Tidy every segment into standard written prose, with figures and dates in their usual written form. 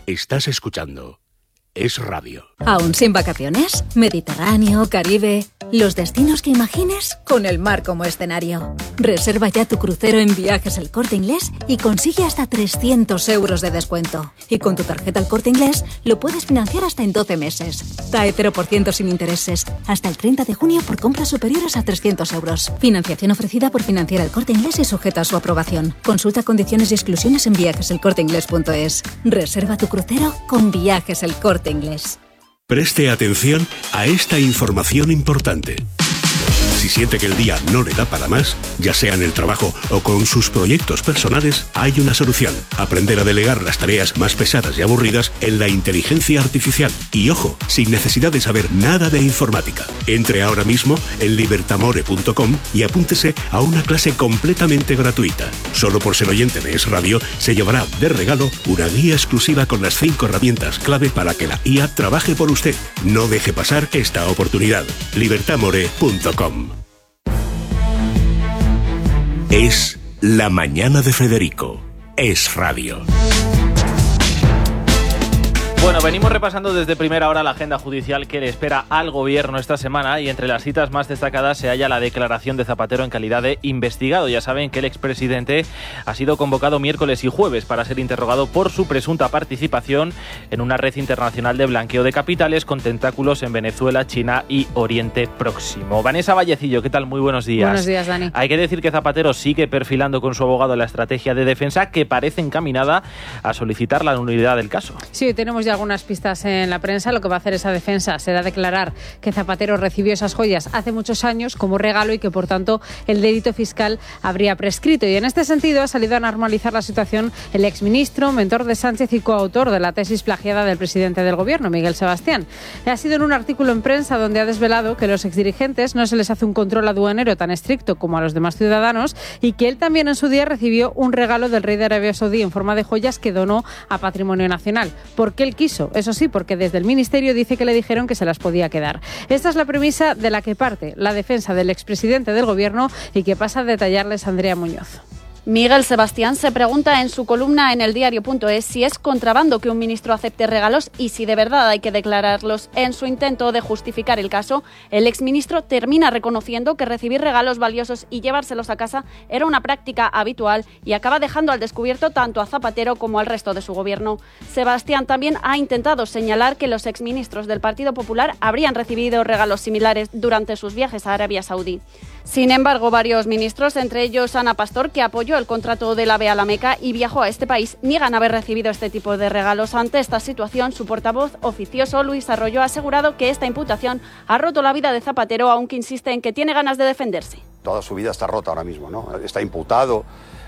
Estás escuchando Es Radio. ¿Aún sin vacaciones? Mediterráneo, Caribe... Los destinos que imagines con el mar como escenario. Reserva ya tu crucero en Viajes El Corte Inglés y consigue hasta 300 euros de descuento. Y con tu tarjeta El Corte Inglés lo puedes financiar hasta en 12 meses. TAE 0% sin intereses. Hasta el 30 de junio por compras superiores a 300 euros. Financiación ofrecida por Financiera El Corte Inglés y sujeta a su aprobación. Consulta condiciones y exclusiones en viajeselcorteinglés.es. Reserva tu crucero con Viajes El Corte Inglés. Preste atención a esta información importante. Si siente que el día no le da para más, ya sea en el trabajo o con sus proyectos personales, hay una solución. Aprender a delegar las tareas más pesadas y aburridas en la inteligencia artificial. Y ojo, sin necesidad de saber nada de informática. Entre ahora mismo en libertamore.com y apúntese a una clase completamente gratuita. Solo por ser oyente de Es Radio, se llevará de regalo una guía exclusiva con las 5 herramientas clave para que la IA trabaje por usted. No deje pasar esta oportunidad. libertamore.com. Es la mañana de Federico. Es Radio. Bueno, venimos repasando desde primera hora la agenda judicial que le espera al gobierno esta semana y entre las citas más destacadas se halla la declaración de Zapatero en calidad de investigado. Ya saben que el expresidente ha sido convocado miércoles y jueves para ser interrogado por su presunta participación en una red internacional de blanqueo de capitales con tentáculos en Venezuela, China y Oriente Próximo. Vanessa Vallecillo, ¿qué tal? Muy buenos días. Buenos días, Dani. Hay que decir que Zapatero sigue perfilando con su abogado la estrategia de defensa que parece encaminada a solicitar la nulidad del caso. Sí, tenemos ya algunas pistas en la prensa. Lo que va a hacer esa defensa será declarar que Zapatero recibió esas joyas hace muchos años como regalo y que, por tanto, el delito fiscal habría prescrito. Y en este sentido ha salido a normalizar la situación el exministro, mentor de Sánchez y coautor de la tesis plagiada del presidente del Gobierno, Miguel Sebastián. Ha sido en un artículo en prensa donde ha desvelado que a los exdirigentes no se les hace un control aduanero tan estricto como a los demás ciudadanos y que él también en su día recibió un regalo del rey de Arabia Saudí en forma de joyas que donó a Patrimonio Nacional. Porque él quiso, eso sí, porque desde el Ministerio dice que le dijeron que se las podía quedar. Esta es la premisa de la que parte la defensa del expresidente del Gobierno y que pasa a detallarles Andrea Muñoz. Miguel Sebastián se pregunta en su columna en eldiario.es si es contrabando que un ministro acepte regalos y si de verdad hay que declararlos. En su intento de justificar el caso, el exministro termina reconociendo que recibir regalos valiosos y llevárselos a casa era una práctica habitual y acaba dejando al descubierto tanto a Zapatero como al resto de su gobierno. Sebastián también ha intentado señalar que los exministros del Partido Popular habrían recibido regalos similares durante sus viajes a Arabia Saudí. Sin embargo, varios ministros, entre ellos Ana Pastor, que apoyó el contrato del AVE a la Meca y viajó a este país, niegan haber recibido este tipo de regalos. Ante esta situación, su portavoz oficioso, Luis Arroyo, ha asegurado que esta imputación ha roto la vida de Zapatero, aunque insiste en que tiene ganas de defenderse. Toda su vida está rota ahora mismo, ¿no? Está imputado,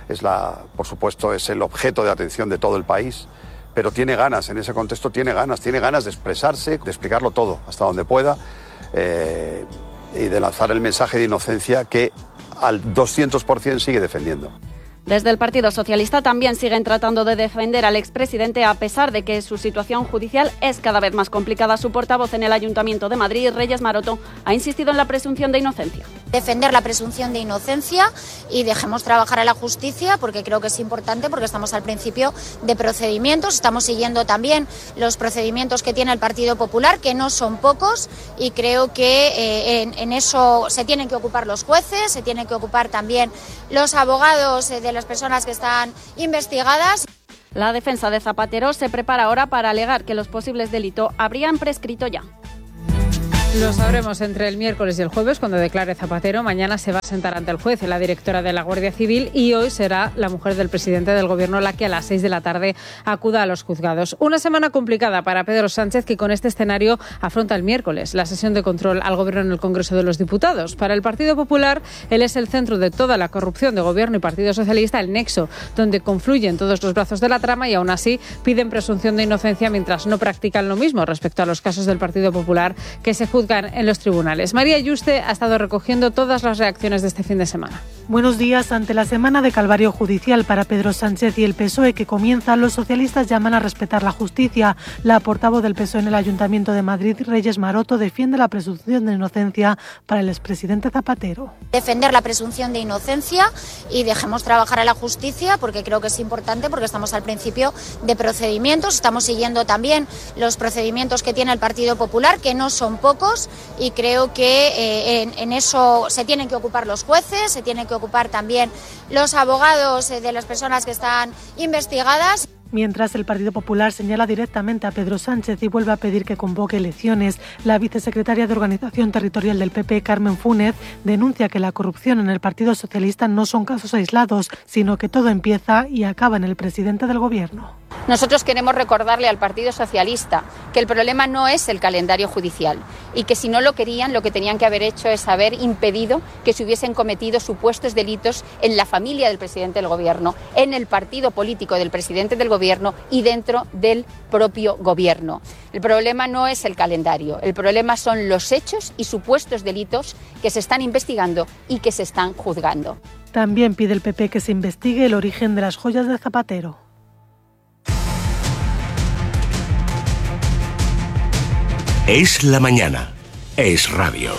por supuesto, es el objeto de atención de todo el país, pero tiene ganas, en ese contexto tiene ganas de expresarse, de explicarlo todo, hasta donde pueda, y de lanzar el mensaje de inocencia que al 200% sigue defendiendo. Desde el Partido Socialista también siguen tratando de defender al expresidente a pesar de que su situación judicial es cada vez más complicada. Su portavoz en el Ayuntamiento de Madrid, Reyes Maroto, ha insistido en la presunción de inocencia. Defender la presunción de inocencia y dejemos trabajar a la justicia porque creo que es importante porque estamos al principio de procedimientos. Estamos siguiendo también los procedimientos que tiene el Partido Popular, que no son pocos, y creo que en eso se tienen que ocupar los jueces, se tienen que ocupar también los abogados de las personas que están investigadas. La defensa de Zapatero se prepara ahora para alegar que los posibles delitos habrían prescrito ya. Lo sabremos entre el miércoles y el jueves cuando declare Zapatero. Mañana se va a sentar ante el juez la directora de la Guardia Civil y hoy será la mujer del presidente del Gobierno la que a las 6 de la tarde acuda a los juzgados. Una semana complicada para Pedro Sánchez, que con este escenario afronta el miércoles la sesión de control al Gobierno en el Congreso de los Diputados. Para el Partido Popular, él es el centro de toda la corrupción de Gobierno y Partido Socialista, el nexo donde confluyen todos los brazos de la trama y aún así piden presunción de inocencia mientras no practican lo mismo respecto a los casos del Partido Popular que se juzgan en los tribunales. María Yuste ha estado recogiendo todas las reacciones de este fin de semana. Buenos días. Ante la semana de calvario judicial para Pedro Sánchez y el PSOE que comienza, los socialistas llaman a respetar la justicia. La portavoz del PSOE en el Ayuntamiento de Madrid, Reyes Maroto, defiende la presunción de inocencia para el expresidente Zapatero. Defender la presunción de inocencia y dejemos trabajar a la justicia, porque creo que es importante, porque estamos al principio de procedimientos. Estamos siguiendo también los procedimientos que tiene el Partido Popular, que no son pocos, y creo que en eso se tienen que ocupar los jueces, se tienen que ocupar también los abogados de las personas que están investigadas. Mientras el Partido Popular señala directamente a Pedro Sánchez y vuelve a pedir que convoque elecciones, la vicesecretaria de Organización Territorial del PP, Carmen Fúnez, denuncia que la corrupción en el Partido Socialista no son casos aislados, sino que todo empieza y acaba en el presidente del Gobierno. Nosotros queremos recordarle al Partido Socialista que el problema no es el calendario judicial y que si no lo querían, lo que tenían que haber hecho es haber impedido que se hubiesen cometido supuestos delitos en la familia del presidente del Gobierno, en el partido político del presidente del Gobierno y dentro del propio Gobierno. El problema no es el calendario, el problema son los hechos y supuestos delitos que se están investigando y que se están juzgando. También pide el PP que se investigue el origen de las joyas de Zapatero. Es la mañana. Es radio.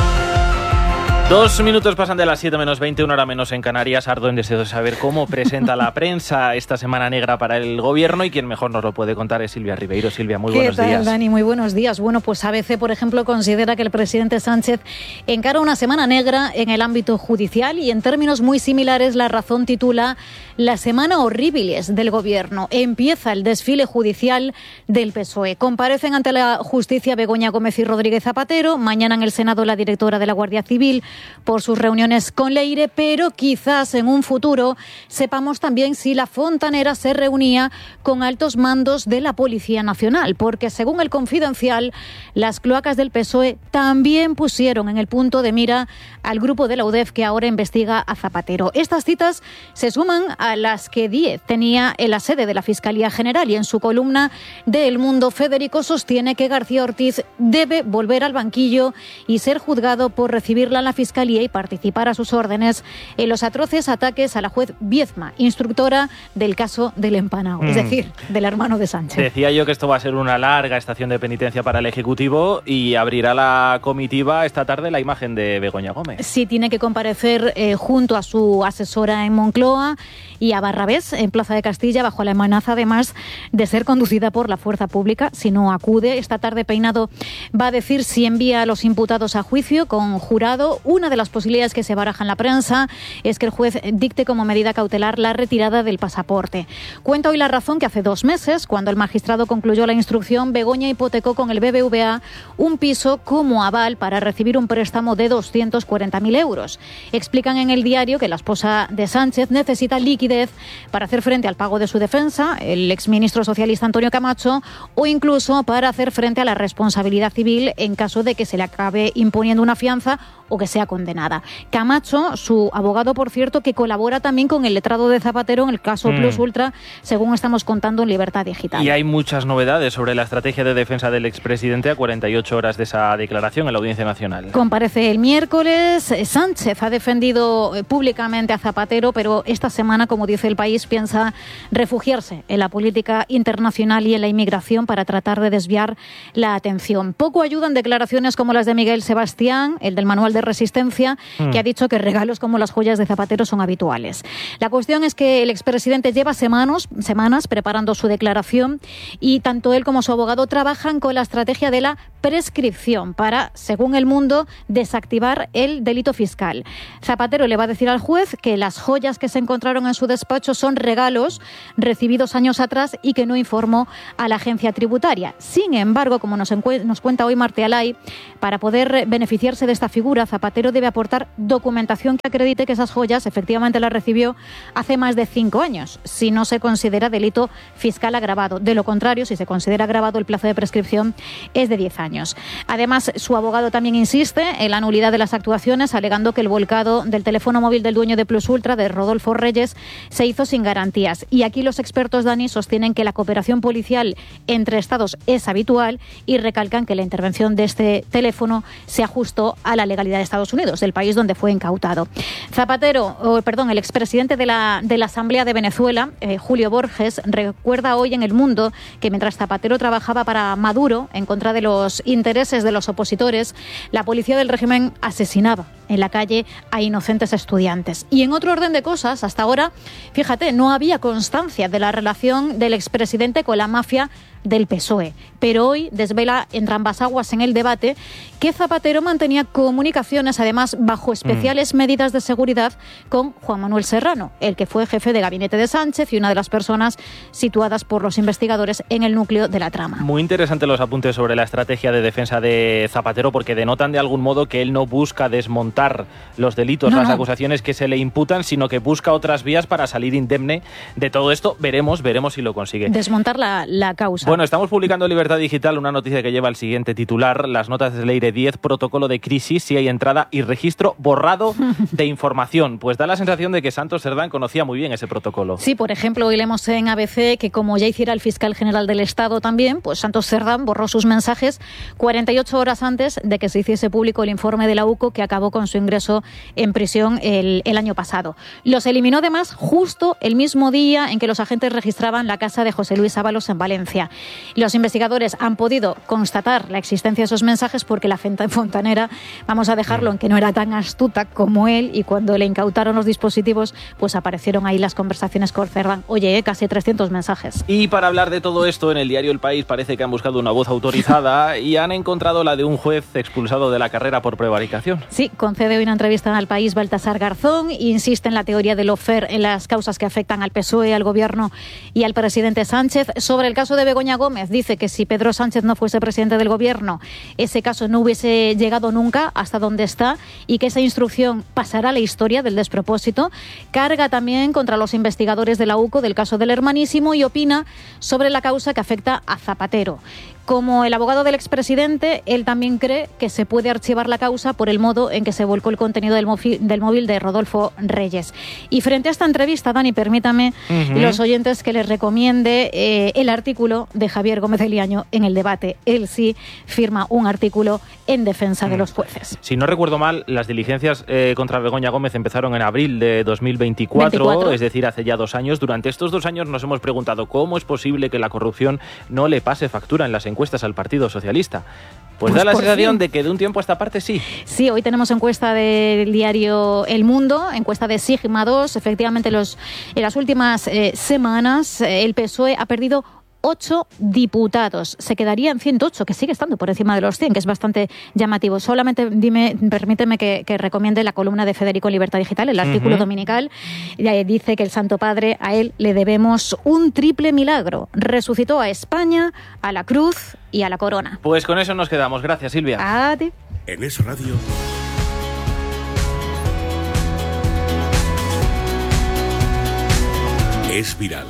2 minutos pasan de las 7 menos 20, 1 hora menos en Canarias. Ardo en deseo de saber cómo presenta la prensa esta semana negra para el Gobierno, y quien mejor nos lo puede contar es Silvia Ribeiro. Silvia, muy buenos días. ¿Qué tal, Dani? Muy buenos días. Bueno, pues ABC, por ejemplo, considera que el presidente Sánchez encara una semana negra en el ámbito judicial, y en términos muy similares La Razón titula La semana horribilis del Gobierno. Empieza el desfile judicial del PSOE. Comparecen ante la justicia Begoña Gómez y Rodríguez Zapatero. Mañana en el Senado la directora de la Guardia Civil por sus reuniones con Leire, pero quizás en un futuro sepamos también si la Fontanera se reunía con altos mandos de la Policía Nacional, porque según el Confidencial, las cloacas del PSOE también pusieron en el punto de mira al grupo de la UDEF que ahora investiga a Zapatero. Estas citas se suman a las que Díez tenía en la sede de la Fiscalía General, y en su columna de El Mundo, Federico sostiene que García Ortiz debe volver al banquillo y ser juzgado por recibirla en la Fiscalía y participar a sus órdenes en los atroces ataques a la juez Viezma, instructora del caso del Empanao, es decir, del hermano de Sánchez. Decía yo que esto va a ser una larga estación de penitencia para el Ejecutivo, y abrirá la comitiva esta tarde la imagen de Begoña Gómez. Sí, tiene que comparecer junto a su asesora en Moncloa y a Barrabés en Plaza de Castilla, bajo la amenaza además de ser conducida por la fuerza pública si no acude. Esta tarde Peinado va a decir si envía a los imputados a juicio con jurado. Una de las posibilidades que se barajan en la prensa es que el juez dicte como medida cautelar la retirada del pasaporte. Cuenta hoy La Razón que hace 2 meses, cuando el magistrado concluyó la instrucción, Begoña hipotecó con el BBVA un piso como aval para recibir un préstamo de 240.000 euros. Explican en El Diario que la esposa de Sánchez necesita liquidez para hacer frente al pago de su defensa, el exministro socialista Antonio Camacho, o incluso para hacer frente a la responsabilidad civil en caso de que se le acabe imponiendo una fianza o que sea condenada. Camacho, su abogado, por cierto, que colabora también con el letrado de Zapatero en el caso Plus Ultra, según estamos contando en Libertad Digital. Y hay muchas novedades sobre la estrategia de defensa del expresidente a 48 horas de esa declaración en la Audiencia Nacional. Comparece el miércoles. Sánchez ha defendido públicamente a Zapatero, pero esta semana, como dice El País, piensa refugiarse en la política internacional y en la inmigración para tratar de desviar la atención. Poco ayudan declaraciones como las de Miguel Sebastián, el del Manual de Resistencia, que ha dicho que regalos como las joyas de Zapatero son habituales. La cuestión es que el expresidente lleva semanas preparando su declaración, y tanto él como su abogado trabajan con la estrategia de la prescripción para, según El Mundo, desactivar el delito fiscal. Zapatero le va a decir al juez que las joyas que se encontraron en su despacho son regalos recibidos años atrás y que no informó a la agencia tributaria. Sin embargo, como nos cuenta hoy Marte Alay, para poder beneficiarse de esta figura, Zapatero debe aportar documentación que acredite que esas joyas efectivamente las recibió hace más de 5 años, si no se considera delito fiscal agravado. De lo contrario, si se considera agravado, el plazo de prescripción es de 10 años. Además, su abogado también insiste en la nulidad de las actuaciones, alegando que el volcado del teléfono móvil del dueño de Plus Ultra, de Rodolfo Reyes, se hizo sin garantías. Y aquí los expertos, Dani, sostienen que la cooperación policial entre Estados es habitual, y recalcan que la intervención de este teléfono se ajustó a la legalidad de Estados Estados Unidos, del país donde fue incautado. El expresidente de la Asamblea de Venezuela, Julio Borges, recuerda hoy en El Mundo que mientras Zapatero trabajaba para Maduro en contra de los intereses de los opositores, la policía del régimen asesinaba en la calle a inocentes estudiantes. Y en otro orden de cosas, hasta ahora, fíjate, no había constancia de la relación del expresidente con la mafia del PSOE. Pero hoy desvela entre ambas aguas en el debate que Zapatero mantenía comunicaciones, además bajo especiales medidas de seguridad, con Juan Manuel Serrano, el que fue jefe de gabinete de Sánchez y una de las personas situadas por los investigadores en el núcleo de la trama. Muy interesantes los apuntes sobre la estrategia de defensa de Zapatero, porque denotan de algún modo que él no busca desmontar los delitos, las acusaciones que se le imputan, sino que busca otras vías para salir indemne de todo esto. Veremos si lo consigue. Desmontar la causa. Bueno, estamos publicando en Libertad Digital una noticia que lleva el siguiente titular: las notas de Leire 10, protocolo de crisis, si hay entrada y registro borrado de información. Pues da la sensación de que Santos Cerdán conocía muy bien ese protocolo. Sí, por ejemplo, hoy leemos en ABC que, como ya hiciera el fiscal general del Estado también, pues Santos Cerdán borró sus mensajes 48 horas antes de que se hiciese público el informe de la UCO que acabó con su ingreso en prisión el año pasado. Los eliminó además justo el mismo día en que los agentes registraban la casa de José Luis Ábalos en Valencia. Los investigadores han podido constatar la existencia de esos mensajes porque la fontanera, vamos a dejarlo en que no era tan astuta como él, y cuando le incautaron los dispositivos, pues aparecieron ahí las conversaciones con Cerdán. Oye, casi 300 mensajes. Y para hablar de todo esto, en el diario El País parece que han buscado una voz autorizada y han encontrado la de un juez expulsado de la carrera por prevaricación. Sí, concede hoy una entrevista al País Baltasar Garzón, insiste en la teoría del lawfare en las causas que afectan al PSOE, al Gobierno y al presidente Sánchez. Sobre el caso de Begoña Gómez, dice que si Pedro Sánchez no fuese presidente del Gobierno, ese caso no hubiese llegado nunca hasta donde está y que esa instrucción pasará a la historia del despropósito. Carga también contra los investigadores de la UCO del caso del Hermanísimo y opina sobre la causa que afecta a Zapatero. Como el abogado del expresidente, él también cree que se puede archivar la causa por el modo en que se volcó el contenido del móvil de Rodolfo Reyes. Y frente a esta entrevista, Dani, permítame, los oyentes, que les recomiende el artículo de Javier Gómez Eliaño en El Debate. Él sí firma un artículo en defensa de los jueces. Si no recuerdo mal, las diligencias contra Begoña Gómez empezaron en abril de 2024, es decir, hace ya 2 años. Durante estos 2 años nos hemos preguntado cómo es posible que la corrupción no le pase factura en las encuestas al Partido Socialista. Pues da la sensación de que de un tiempo a esta parte sí. Sí, hoy tenemos encuesta del diario El Mundo, encuesta de Sigma 2. Efectivamente, en las últimas semanas el PSOE ha perdido 8 diputados. Se quedaría en 108, que sigue estando por encima de los 100, que es bastante llamativo. Solamente permíteme que recomiende la columna de Federico en Libertad Digital, el artículo dominical. Dice que el Santo Padre, a él le debemos un triple milagro. Resucitó a España, a la cruz y a la corona. Pues con eso nos quedamos. Gracias, Silvia. A ti. En Es Radio. Es viral.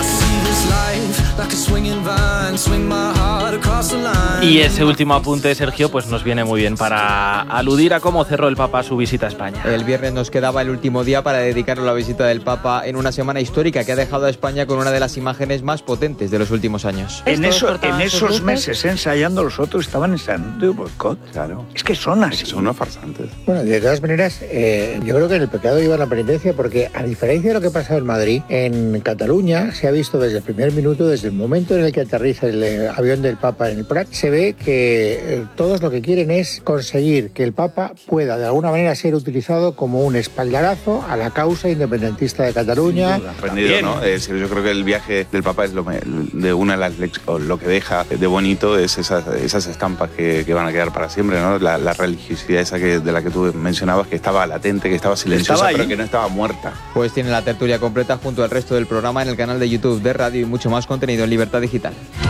Y ese último apunte, Sergio, pues nos viene muy bien para aludir a cómo cerró el Papa su visita a España. El viernes nos quedaba el último día para dedicarnos a la visita del Papa en una semana histórica que ha dejado a España con una de las imágenes más potentes de los últimos años. En esos meses ensayando, los otros estaban ensayando boicot, claro. Es que son así. Son unos farsantes. Bueno, de todas maneras, yo creo que en el pecado iba la penitencia, porque a diferencia de lo que pasa en Madrid, en Cataluña se ha visto desde el primer minuto, desde el momento en el que aterriza el avión del Papa en el Prat, se ve que todos lo que quieren es conseguir que el Papa pueda de alguna manera ser utilizado como un espaldarazo a la causa independentista de Cataluña. Aprendido, ¿no? Yo creo que el viaje del Papa es lo que deja de bonito es esas estampas que van a quedar para siempre, ¿no? La religiosidad esa de la que tú mencionabas, que estaba latente, que estaba silenciosa, pero que no estaba muerta. Pues tiene la tertulia completa junto al resto del programa en el canal de YouTube de Radio y mucho más contenido en Libertad Digital.